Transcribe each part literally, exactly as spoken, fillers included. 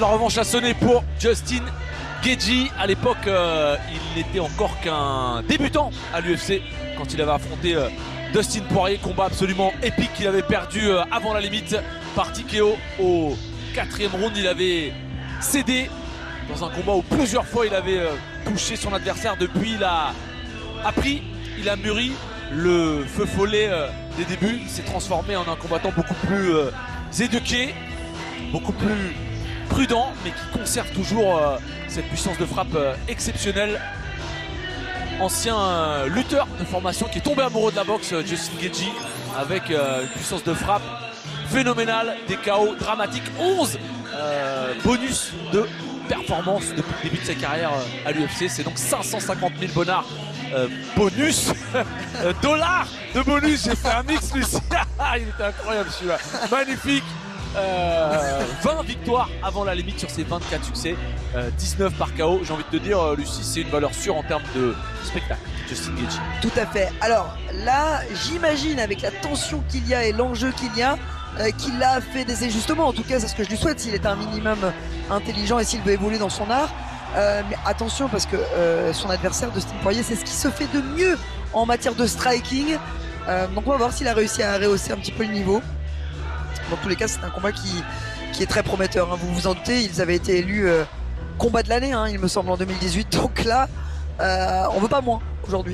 La revanche a sonné pour Justin Gaethje. À l'époque, euh, il n'était encore qu'un débutant à l'U F C quand il avait affronté euh, Dustin Poirier. Combat absolument épique qu'il avait perdu euh, avant la limite par T K O au quatrième round. Il avait cédé dans un combat où plusieurs fois il avait euh, touché son adversaire. Depuis, il a appris, il a mûri. Le feu follet euh, des débuts, il s'est transformé en un combattant beaucoup plus euh, éduqué, beaucoup plus prudent, mais qui conserve toujours euh, cette puissance de frappe euh, exceptionnelle. Ancien euh, lutteur de formation qui est tombé amoureux de la boxe, euh, Justin Gaethje, avec euh, une puissance de frappe phénoménale, des K O dramatiques, onze euh, bonus de performance depuis le début de sa carrière euh, à l'U F C. C'est donc cinq cent cinquante mille bonards euh, bonus, euh, dollars de bonus. J'ai fait un mix, Lucie. Il était incroyable celui-là, magnifique. Euh, vingt victoires avant la limite sur ses vingt-quatre succès, euh, dix-neuf par K O. J'ai envie de te dire, euh, Lucie, c'est une valeur sûre en termes de spectacle, Justin Gaethje. Tout à fait. Alors là, j'imagine avec la tension qu'il y a et l'enjeu qu'il y a, euh, qu'il a fait des ajustements. En tout cas, c'est ce que je lui souhaite, s'il est un minimum intelligent et s'il veut évoluer dans son art. Euh, mais attention, parce que euh, son adversaire, Dustin Poirier, c'est ce qui se fait de mieux en matière de striking. Euh, donc on va voir s'il a réussi à rehausser un petit peu le niveau. Dans tous les cas, c'est un combat qui, qui est très prometteur, hein. Vous vous en doutez, ils avaient été élus euh, combat de l'année, hein, il me semble, en deux mille dix-huit. Donc là, euh, on veut pas moins aujourd'hui.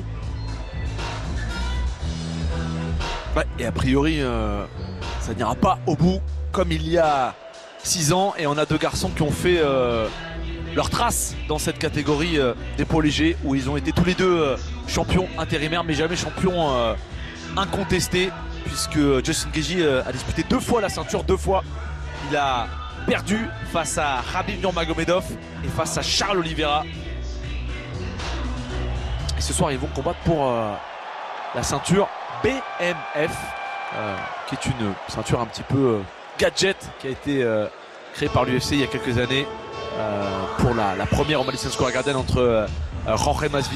Ouais, et a priori, euh, ça n'ira pas au bout comme il y a six ans. Et on a deux garçons qui ont fait euh, leur trace dans cette catégorie euh, des poids légers, où ils ont été tous les deux euh, champions intérimaires, mais jamais champions euh, incontestés. Puisque Justin Gaethje a disputé deux fois la ceinture, deux fois il a perdu face à Khabib Nurmagomedov et face à Charles Oliveira. Et ce soir ils vont combattre pour euh, la ceinture B M F, euh, qui est une ceinture un petit peu euh, gadget, qui a été euh, créée par l'U F C il y a quelques années euh, pour la, la première au Madison Square Garden entre euh, Jorge Masvidal